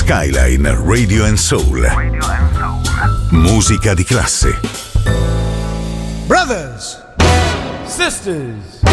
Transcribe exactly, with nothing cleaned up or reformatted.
Skyline Radio and Soul. Radio and Soul. Musica di classe. Brothers, sisters,